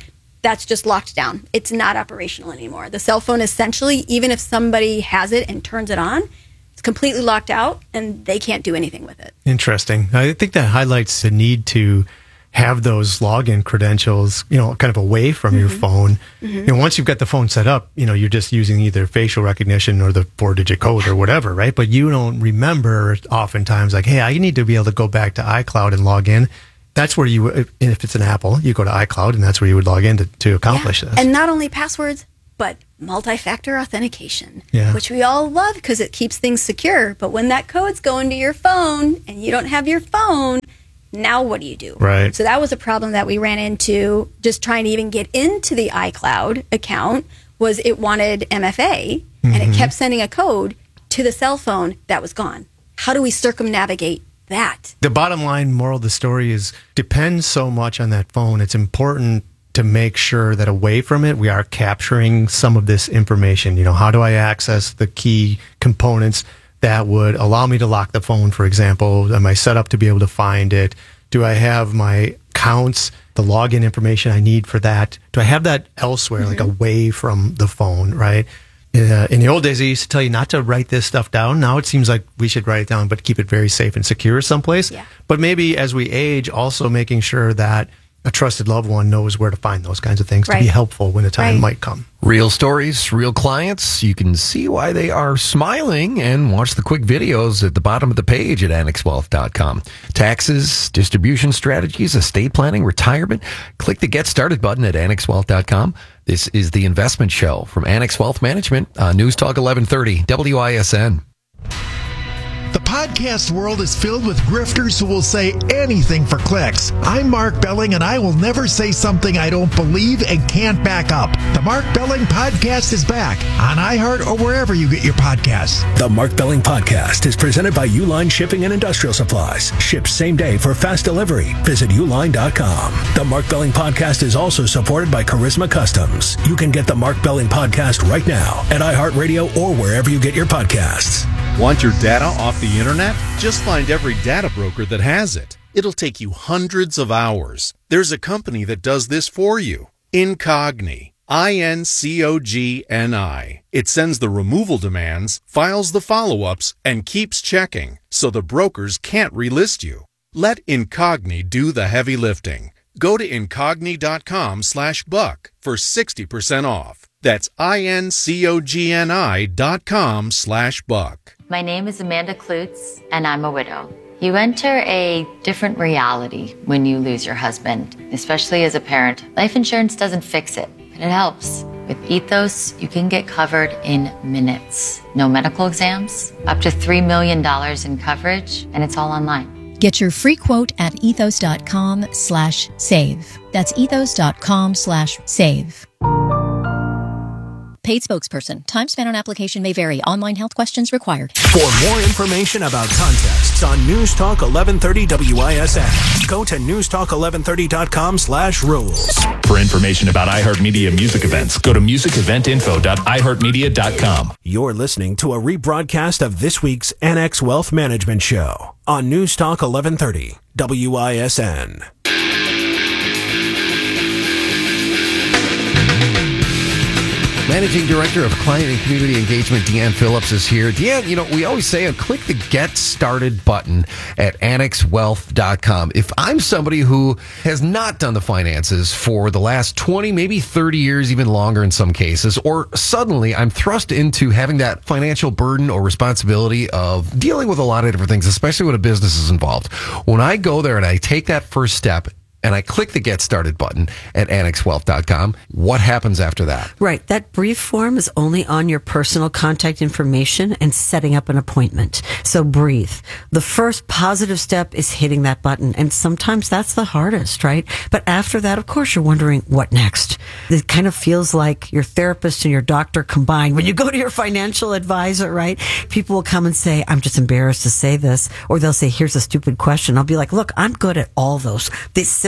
that's just locked down. It's not operational anymore. The cell phone, essentially, even if somebody has it and turns it on, it's completely locked out and they can't do anything with it. Interesting. I think that highlights the need to have those login credentials, you know, kind of away from mm-hmm. your phone. Mm-hmm. You know, once you've got the phone set up, you know, you're just using either facial recognition or the four digit code or whatever, right? But you don't remember oftentimes like, hey, I need to be able to go back to iCloud and log in. That's where you, if it's an Apple, you go to iCloud and that's where you would log in to, to accomplish yeah. this. And not only passwords, but multi-factor authentication, yeah. which we all love because it keeps things secure. But when that code's going to your phone and you don't have your phone, now what do you do? Right. So that was a problem that we ran into just trying to even get into the iCloud account was it wanted M F A mm-hmm. and it kept sending a code to the cell phone that was gone. How do we circumnavigate that? The bottom line moral of the story is depends so much on that phone. It's important to make sure that away from it, we are capturing some of this information. You know, how do I access the key components that would allow me to lock the phone, for example? Am I set up to be able to find it? Do I have my accounts, the login information I need for that? Do I have that elsewhere, mm-hmm. like away from the phone, right? Uh, in the old days, I used to tell you not to write this stuff down. Now it seems like we should write it down, but keep it very safe and secure someplace. Yeah. But maybe as we age, also making sure that a trusted loved one knows where to find those kinds of things right. to be helpful when the time right. might come. Real stories, real clients. You can see why they are smiling and watch the quick videos at the bottom of the page at annex wealth dot com. Taxes, distribution strategies, estate planning, retirement. Click the Get Started button at annex wealth dot com. This is the Investment Show from Annex Wealth Management on News Talk eleven thirty W I S N. The podcast world is filled with grifters who will say anything for clicks. I'm Mark Belling, and I will never say something I don't believe and can't back up. The Mark Belling Podcast is back on iHeart or wherever you get your podcasts. The Mark Belling Podcast is presented by Uline Shipping and Industrial Supplies. Ships same day for fast delivery. Visit uline dot com. The Mark Belling Podcast is also supported by Charisma Customs. You can get the Mark Belling Podcast right now at iHeartRadio or wherever you get your podcasts. Want your data off the internet? Just find every data broker that has it. It'll take you hundreds of hours. There's a company that does this for you. Incogni. I N C O G N I. It sends the removal demands, files the follow-ups, and keeps checking, so the brokers can't relist you. Let Incogni do the heavy lifting. Go to incogni dot com slash buck for sixty percent off. That's I N C O G N I dot com slash buck. My name is Amanda Klutz, and I'm a widow. You enter a different reality when you lose your husband, especially as a parent. Life insurance doesn't fix it, but it helps. With Ethos, you can get covered in minutes. No medical exams, up to three million dollars in coverage, and it's all online. Get your free quote at ethos dot com slash save. That's ethos dot com slash save. Paid spokesperson. Time spent on application may vary. Online health questions required. For more information about contests on News Talk eleven thirty W I S N, go to news talk eleven thirty dot com slash rules. For information about iHeartMedia music events, go to music event info dot i heart media dot com. You're listening to a rebroadcast of this week's Annex Wealth Management Show on News Talk eleven thirty W I S N. Managing Director of Client and Community Engagement, Deanne Phillips, is here. Deanne, you know, we always say, uh, click the Get Started button at annex wealth dot com. If I'm somebody who has not done the finances for the last twenty, maybe thirty years, even longer in some cases, or suddenly I'm thrust into having that financial burden or responsibility of dealing with a lot of different things, especially when a business is involved. When I go there and I take that first step, and I click the Get Started button at annex wealth dot com, what happens after that? Right. That brief form is only on your personal contact information and setting up an appointment. So breathe. The first positive step is hitting that button. And sometimes that's the hardest, right? But after that, of course, you're wondering what next. It kind of feels like your therapist and your doctor combined. When you go to your financial advisor, right? People will come and say, I'm just embarrassed to say this. Or they'll say, here's a stupid question. I'll be like, look, I'm good at all those. They simply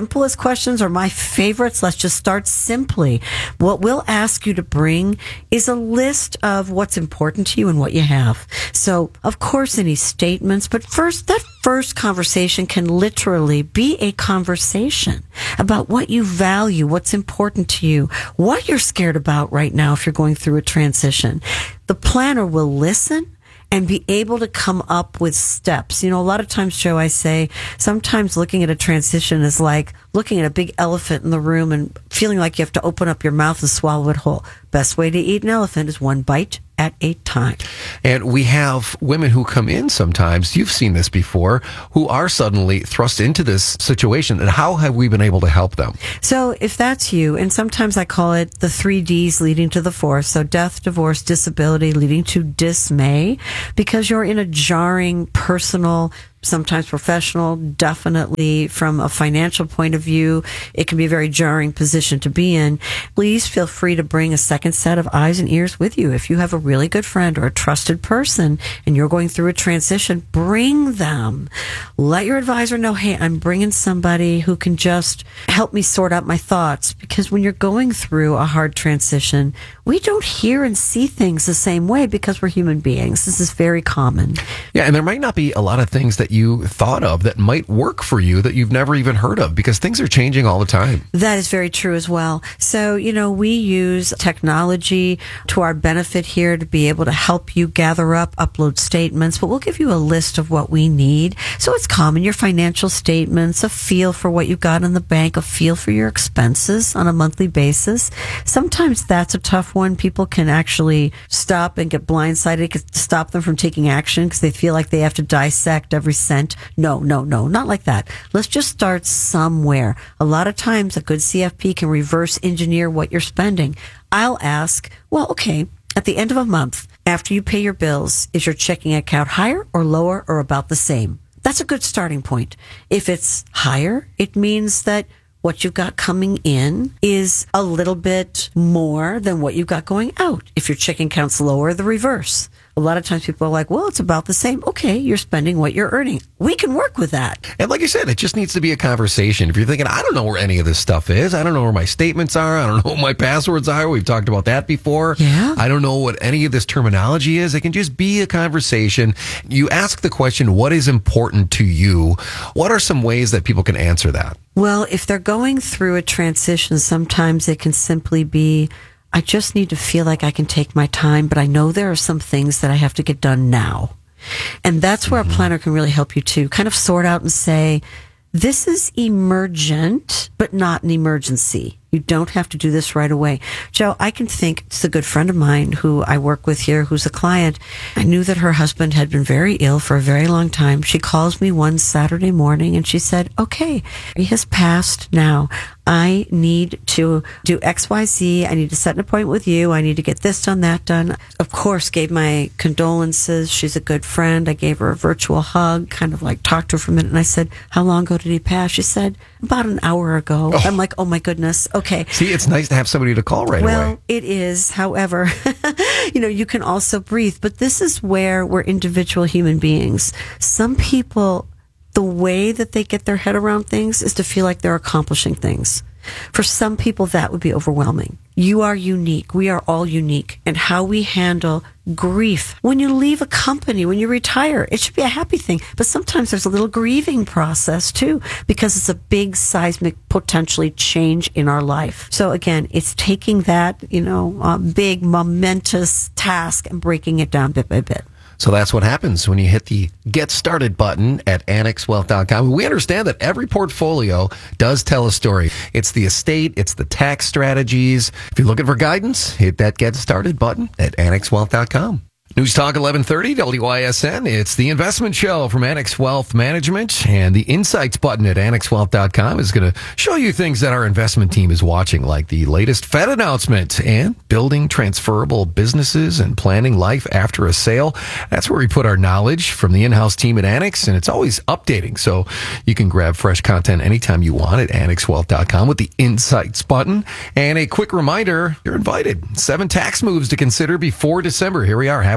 simplest questions are my favorites. Let's just start simply. What we'll ask you to bring is a list of what's important to you and what you have. So, of course, any statements, but first, that first conversation can literally be a conversation about what you value, what's important to you, what you're scared about right now if you're going through a transition. The planner will listen and be able to come up with steps. You know, a lot of times, Joe, I say, sometimes looking at a transition is like looking at a big elephant in the room and feeling like you have to open up your mouth and swallow it whole. Best way to eat an elephant is one bite at a time. And we have women who come in sometimes, you've seen this before, who are suddenly thrust into this situation. And how have we been able to help them? So if that's you, and sometimes I call it the three Ds leading to the fourth. So death, divorce, disability leading to dismay, because you're in a jarring personal, sometimes professional, definitely from a financial point of view, it can be a very jarring position to be in. Please feel free to bring a second set of eyes and ears with you. If you have a really good friend or a trusted person and you're going through a transition, bring them. Let your advisor know, hey, I'm bringing somebody who can just help me sort out my thoughts. Because when you're going through a hard transition, we don't hear and see things the same way because we're human beings. This is very common. Yeah, and there might not be a lot of things that you thought of that might work for you that you've never even heard of, because things are changing all the time. That is very true as well. So, you know, we use technology to our benefit here to be able to help you gather up, upload statements, but we'll give you a list of what we need. So it's common, your financial statements, a feel for what you got in the bank, a feel for your expenses on a monthly basis. Sometimes that's a tough one. People can actually stop and get blindsided. It can stop them from taking action because they feel like they have to dissect every cent. No, no, no, not like that. Let's just start somewhere. A lot of times a good C F P can reverse engineer what you're spending. I'll ask, well, okay, at the end of a month, after you pay your bills, is your checking account higher or lower or about the same? That's a good starting point. If it's higher, it means that what you've got coming in is a little bit more than what you've got going out. If your checking account's lower, the reverse. A lot of times people are like, well, it's about the same. Okay, you're spending what you're earning. We can work with that. And like you said, it just needs to be a conversation. If you're thinking, I don't know where any of this stuff is. I don't know where my statements are. I don't know what my passwords are. We've talked about that before. Yeah. I don't know what any of this terminology is. It can just be a conversation. You ask the question, what is important to you? What are some ways that people can answer that? Well, if they're going through a transition, sometimes it can simply be, I just need to feel like I can take my time, but I know there are some things that I have to get done now. And that's where mm-hmm. a planner can really help you to kind of sort out and say, this is emergent, but not an emergency. You don't have to do this right away. Joe, I can think, it's a good friend of mine who I work with here, who's a client. I knew that her husband had been very ill for a very long time. She calls me one Saturday morning and she said, okay, he has passed now. I need to do X, Y, Z. I need to set an appointment with you. I need to get this done, that done. Of course, gave my condolences. She's a good friend. I gave her a virtual hug, kind of like talked to her for a minute. And I said, how long ago did he pass? She said, about an hour ago. Oh. I'm like, oh my goodness. Okay. See, it's nice to have somebody to call right well, away. Well, it is. However, you know, you can also breathe. But this is where we're individual human beings. Some people, the way that they get their head around things is to feel like they're accomplishing things. For some people, that would be overwhelming. You are unique. We are all unique. And how we handle grief. When you leave a company, when you retire, it should be a happy thing. But sometimes there's a little grieving process too, because it's a big seismic, potentially change in our life. So again, it's taking that, you know, uh, big momentous task and breaking it down bit by bit. So that's what happens when you hit the Get Started button at annex wealth dot com. We understand that every portfolio does tell a story. It's the estate, it's the tax strategies. If you're looking for guidance, hit that Get Started button at annex wealth dot com. News Talk eleven thirty W I S N. It's the investment show from Annex Wealth Management, and the Insights button at annex wealth dot com is going to show you things that our investment team is watching, like the latest Fed announcement and building transferable businesses and planning life after a sale. That's where we put our knowledge from the in-house team at Annex, and it's always updating. So you can grab fresh content anytime you want at annex wealth dot com with the Insights button. And a quick reminder, you're invited. Seven tax moves to consider before December. Here we are, halfway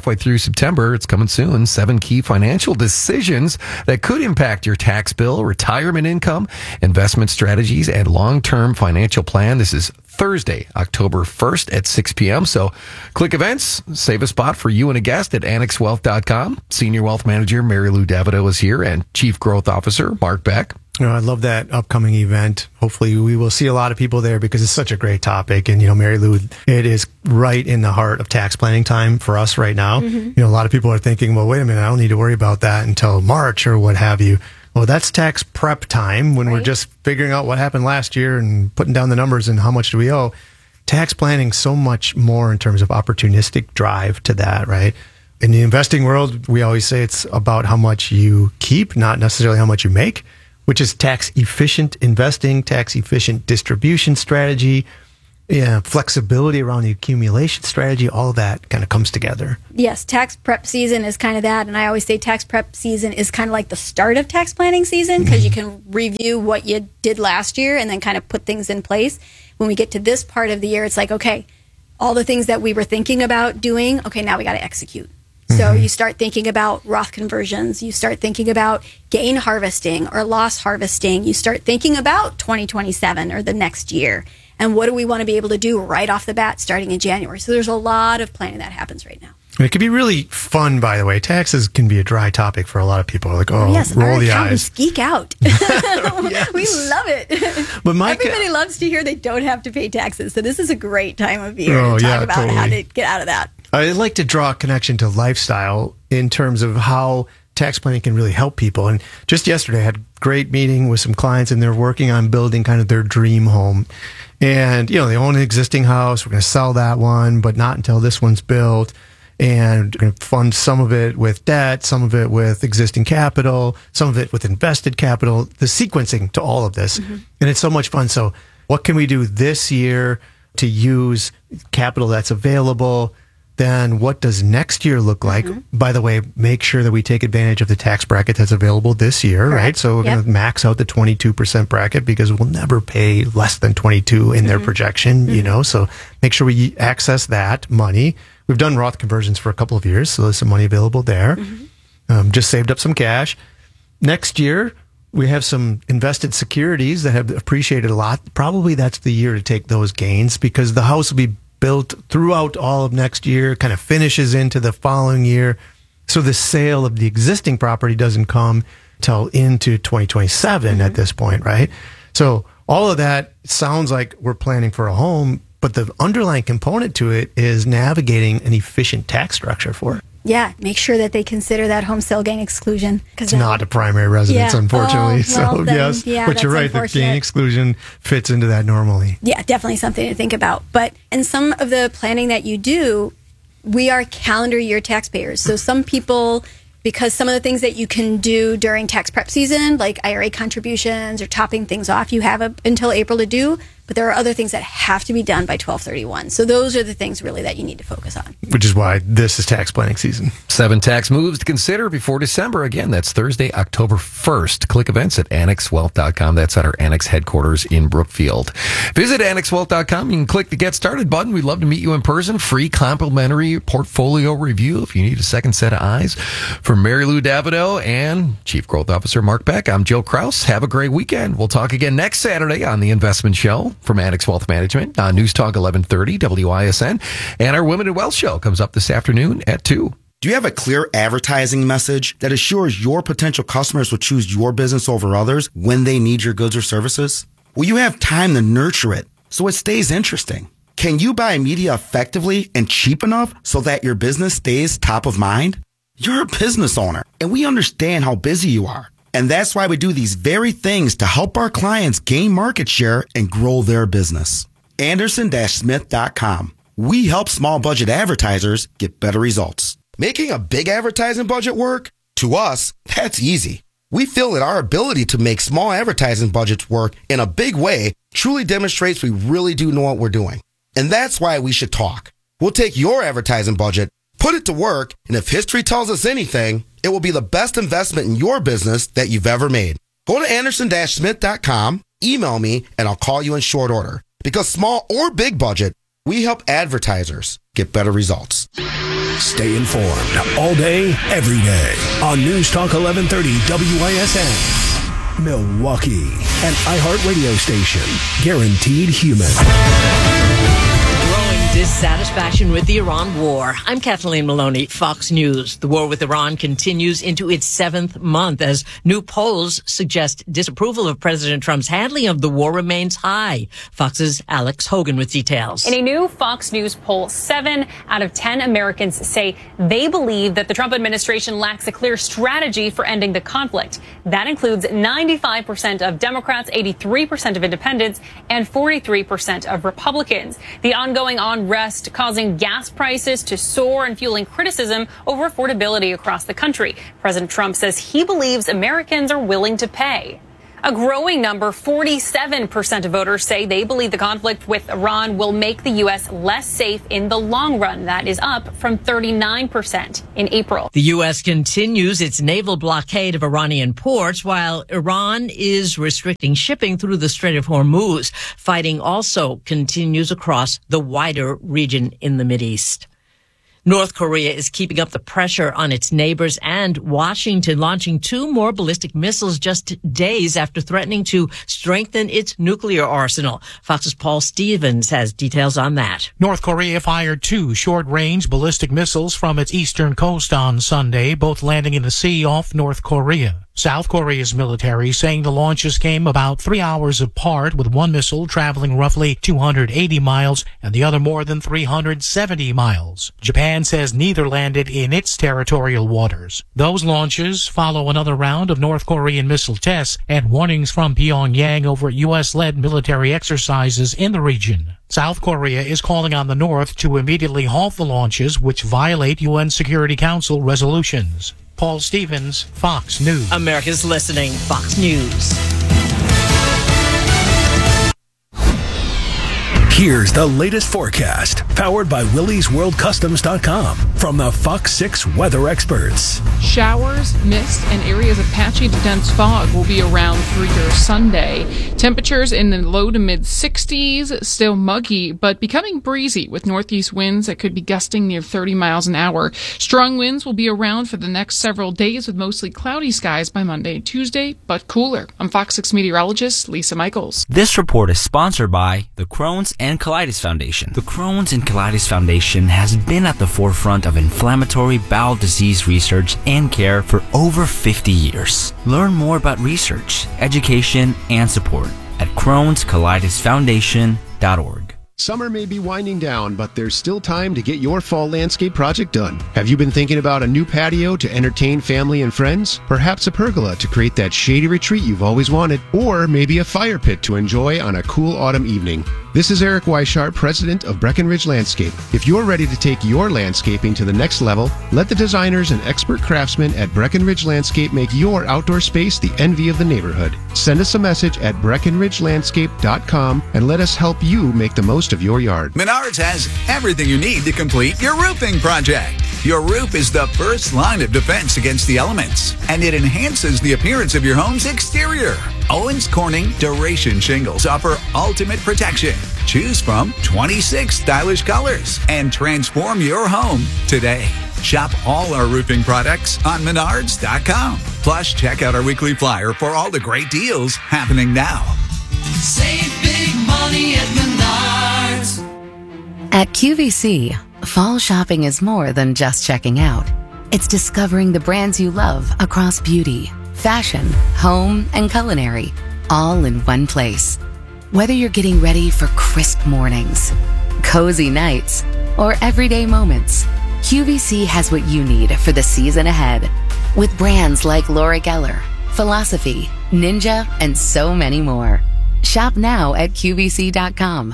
halfway through September. It's coming soon. Seven key financial decisions that could impact your tax bill, retirement income, investment strategies, and long-term financial plan. This is Thursday, October first at six p.m. So click events, save a spot for you and a guest at annex wealth dot com. Senior Wealth Manager Mary Lou Davidow is here, and Chief Growth Officer Mark Beck. You know, I love that upcoming event. Hopefully we will see a lot of people there because it's such a great topic. And, you know, Mary Lou, it is right in the heart of tax planning time for us right now. Mm-hmm. You know, a lot of people are thinking, well, wait a minute, I don't need to worry about that until March or what have you. Well, that's tax prep time when right. we're just figuring out what happened last year and putting down the numbers and how much do we owe. Tax planning so much more in terms of opportunistic drive to that, right? In the investing world, we always say it's about how much you keep, not necessarily how much you make, which is tax efficient investing, tax efficient distribution strategy, yeah, flexibility around the accumulation strategy. All of that kind of comes together. Yes, tax prep season is kind of that. And I always say tax prep season is kind of like the start of tax planning season because you can review what you did last year and then kind of put things in place. When we get to this part of the year, it's like, okay, all the things that we were thinking about doing, okay, now we got to execute. So you start thinking about Roth conversions. You start thinking about gain harvesting or loss harvesting. You start thinking about twenty twenty-seven or the next year. And what do we want to be able to do right off the bat starting in January? So there's a lot of planning that happens right now. And it can be really fun, by the way. Taxes can be a dry topic for a lot of people. Like, oh, yes, roll our the accountants eyes. geek out. yes. We love it. But my Everybody ca- loves to hear they don't have to pay taxes. So this is a great time of year oh, to talk yeah, about totally. how to get out of that. I like to draw a connection to lifestyle in terms of how tax planning can really help people. And just yesterday, I had a great meeting with some clients, and they're working on building kind of their dream home. And, you know, they own an existing house. We're going to sell that one, but not until this one's built. And we're going to fund some of it with debt, some of it with existing capital, some of it with invested capital, the sequencing to all of this. Mm-hmm. And it's so much fun. So what can we do this year to use capital that's available? Then what does next year look like? Mm-hmm. By the way, make sure that we take advantage of the tax bracket that's available this year, Correct. Right? So we're yep. going to max out the twenty-two percent bracket because we'll never pay less than twenty-two in mm-hmm. their projection, mm-hmm. you know, so make sure we access that money. We've done Roth conversions for a couple of years, so there's some money available there. Mm-hmm. Um, just saved up some cash. Next year, we have some invested securities that have appreciated a lot. Probably that's the year to take those gains because the house will be built throughout all of next year, kind of finishes into the following year. So the sale of the existing property doesn't come till into twenty twenty-seven mm-hmm. at this point, right? So all of that sounds like we're planning for a home, but the underlying component to it is navigating an efficient tax structure for it. Yeah, make sure that they consider that home sale gain exclusion. It's not a primary residence, yeah. unfortunately. Oh, well, so, then, yes, yeah, but you're right. The gain exclusion fits into that normally. Yeah, definitely something to think about. But in some of the planning that you do, we are calendar year taxpayers. So some people, because some of the things that you can do during tax prep season, like I R A contributions or topping things off, you have a, until April to do. But there are other things that have to be done by twelve thirty-one. So those are the things really that you need to focus on. Which is why this is tax planning season. Seven tax moves to consider before December. Again, that's Thursday, October first. Click events at annex wealth dot com. That's at our Annex headquarters in Brookfield. Visit annex wealth dot com. You can click the Get Started button. We'd love to meet you in person. Free complimentary portfolio review if you need a second set of eyes. For Mary Lou Davidow and Chief Growth Officer Mark Beck, I'm Joe Kraus. Have a great weekend. We'll talk again next Saturday on The Investment Show from Annex Wealth Management on News Talk eleven thirty W I S N. And our Women in Wealth show comes up this afternoon at two. Do you have a clear advertising message that assures your potential customers will choose your business over others when they need your goods or services? Will you have time to nurture it so it stays interesting? Can you buy media effectively and cheap enough so that your business stays top of mind? You're a business owner, and we understand how busy you are. And that's why we do these very things to help our clients gain market share and grow their business. Anderson Smith dot com. We help small budget advertisers get better results. Making a big advertising budget work? To us, that's easy. We feel that our ability to make small advertising budgets work in a big way truly demonstrates we really do know what we're doing. And that's why we should talk. We'll take your advertising budget, put it to work, and if history tells us anything, it will be the best investment in your business that you've ever made. Go to Anderson Smith dot com, email me, and I'll call you in short order. Because small or big budget, we help advertisers get better results. Stay informed all day, every day on News Talk eleven thirty W I S N. Milwaukee, an iHeartRadio station. Guaranteed human. Growing dissatisfaction with the Iran war. I'm Kathleen Maloney, Fox News. The war with Iran continues into its seventh month as new polls suggest disapproval of President Trump's handling of the war remains high. Fox's Alex Hogan with details. In a new Fox News poll, seven out of ten Americans say they believe that the Trump administration lacks a clear strategy for ending the conflict. That includes ninety-five percent of Democrats, eighty-three percent of independents, and forty-three percent of Republicans. The ongoing unrest causing gas prices to soar and fueling criticism over affordability across the country. President Trump says he believes Americans are willing to pay. A growing number, forty-seven percent of voters say they believe the conflict with Iran will make the U S less safe in the long run. That is up from thirty-nine percent in April. The U S continues its naval blockade of Iranian ports while Iran is restricting shipping through the Strait of Hormuz. Fighting also continues across the wider region in the Mideast. North Korea is keeping up the pressure on its neighbors and Washington launching two more ballistic missiles just days after threatening to strengthen its nuclear arsenal. Fox's Paul Stevens has details on that. North Korea fired two short-range ballistic missiles from its eastern coast on Sunday, both landing in the sea off North Korea. South Korea's military saying the launches came about three hours apart, with one missile traveling roughly two hundred eighty miles and the other more than three hundred seventy miles. Japan says neither landed in its territorial waters. Those launches follow another round of North Korean missile tests and warnings from Pyongyang over U S-led military exercises in the region. South Korea is calling on the North to immediately halt the launches, which violate U N Security Council resolutions. Paul Stevens, Fox News. America's listening. Fox News. Here's the latest forecast, powered by Willys World Customs dot com from the Fox six weather experts. Showers, mist, and areas of patchy to dense fog will be around through your Sunday. Temperatures in the low to mid sixties, still muggy, but becoming breezy with northeast winds that could be gusting near thirty miles an hour. Strong winds will be around for the next several days with mostly cloudy skies by Monday and Tuesday, but cooler. I'm Fox six meteorologist Lisa Michaels. This report is sponsored by the Crohn's and Colitis Foundation. The Crohn's and Colitis Foundation has been at the forefront of inflammatory bowel disease research and care for over fifty years. Learn more about research, education, and support at Crohn's Colitis Foundation dot org. Summer may be winding down, but there's still time to get your fall landscape project done. Have you been thinking about a new patio to entertain family and friends? Perhaps a pergola to create that shady retreat you've always wanted? Or maybe a fire pit to enjoy on a cool autumn evening? This is Eric Weishart, president of Breckenridge Landscape. If you're ready to take your landscaping to the next level, let the designers and expert craftsmen at Breckenridge Landscape make your outdoor space the envy of the neighborhood. Send us a message at breckenridge landscape dot com and let us help you make the most of your yard. Menards has everything you need to complete your roofing project. Your roof is the first line of defense against the elements, and it enhances the appearance of your home's exterior. Owens Corning Duration Shingles offer ultimate protection. Choose from twenty-six stylish colors and transform your home today. Shop all our roofing products on menards dot com. Plus, check out our weekly flyer for all the great deals happening now. Save big money at Menards. At Q V C, fall shopping is more than just checking out. It's discovering the brands you love across beauty, fashion, home, and culinary, all in one place. Whether you're getting ready for crisp mornings, cozy nights, or everyday moments, Q V C has what you need for the season ahead. With brands like Laura Geller, Philosophy, Ninja, and so many more. Shop now at Q V C dot com.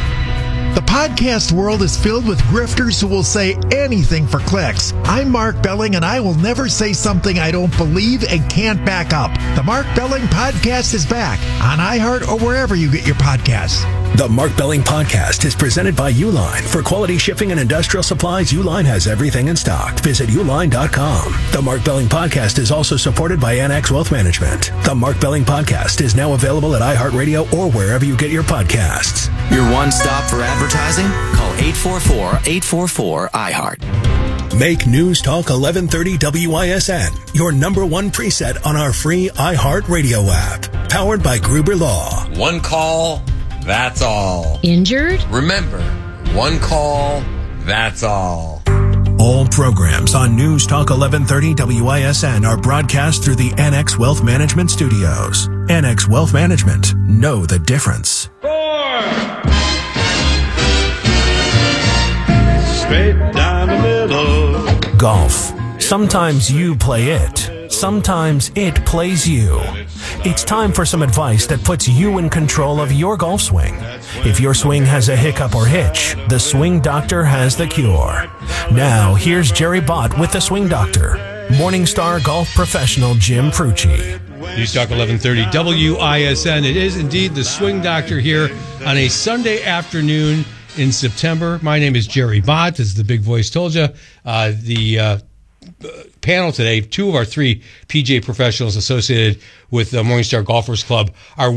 The podcast world is filled with grifters who will say anything for clicks. I'm Mark Belling, and I will never say something I don't believe and can't back up. The Mark Belling Podcast is back on iHeart or wherever you get your podcasts. The Mark Belling Podcast is presented by Uline. For quality shipping and industrial supplies, Uline has everything in stock. Visit uline dot com. The Mark Belling Podcast is also supported by Annex Wealth Management. The Mark Belling Podcast is now available at iHeartRadio or wherever you get your podcasts. Your one stop for advertising? Call eight four four, eight four four, I heart. Make News Talk eleven thirty W I S N your number one preset on our free iHeartRadio app. Powered by Gruber Law. One call, that's all. Injured? Remember, one call, that's all. All programs on News Talk eleven thirty W I S N are broadcast through the Annex Wealth Management Studios. Annex Wealth Management. Know the difference. Straight down the middle. Golf. Sometimes you play it. Sometimes it plays you. It's time for some advice that puts you in control of your golf swing. If your swing has a hiccup or hitch, the Swing Doctor has the cure. Now, here's Jerry Bott with the Swing Doctor. Morningstar golf professional Jim Prucci. News Talk eleven thirty W I S N. It is indeed the Swing Doctor here on a Sunday afternoon in September. My name is Jerry Bott, as the big voice told you. Uh, the uh, panel today, two of our three P G A professionals associated with the Morningstar Golfers Club are